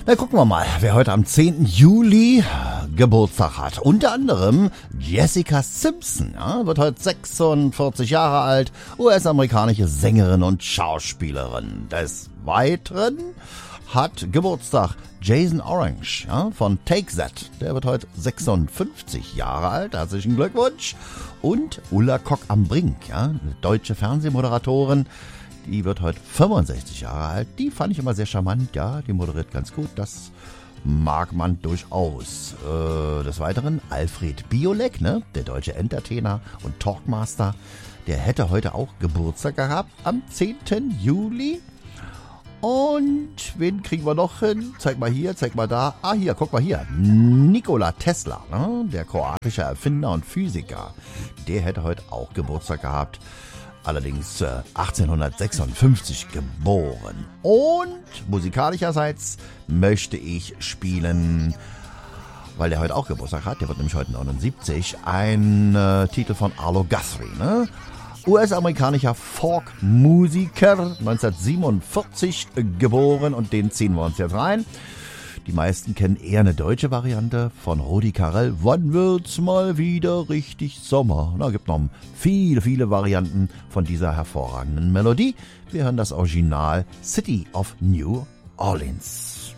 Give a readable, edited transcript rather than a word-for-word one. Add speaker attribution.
Speaker 1: Na, gucken wir mal, wer heute am 10. Juli Geburtstag hat. Unter anderem Jessica Simpson, ja, wird heute 46 Jahre alt, US-amerikanische Sängerin und Schauspielerin. Des Weiteren hat Geburtstag Jason Orange, ja, von Take That. Der wird heute 56 Jahre alt. Herzlichen Glückwunsch. Und Ulla Kock am Brink, ja, eine deutsche Fernsehmoderatorin. Die wird heute 65 Jahre alt. Die fand ich immer sehr charmant. Ja, die moderiert ganz gut. Das mag man durchaus. Des Weiteren Alfred Biolek, ne, der deutsche Entertainer und Talkmaster. Der hätte heute auch Geburtstag gehabt am 10. Juli. Und wen kriegen wir noch hin? Zeig mal hier, zeig mal da. Ah, hier, guck mal hier. Nikola Tesla, ne, der kroatische Erfinder und Physiker. Der hätte heute auch Geburtstag gehabt. Allerdings 1856 geboren. Und musikalischerseits möchte ich spielen, weil der heute auch Geburtstag hat, der wird nämlich heute 79, ein Titel von Arlo Guthrie, ne? US-amerikanischer Folk-Musiker, 1947 geboren, und den ziehen wir uns jetzt rein. Die meisten kennen eher eine deutsche Variante von Rudi Carrell. Wann wird's mal wieder richtig Sommer? Da gibt noch viele, viele Varianten von dieser hervorragenden Melodie. Wir hören das Original City of New Orleans.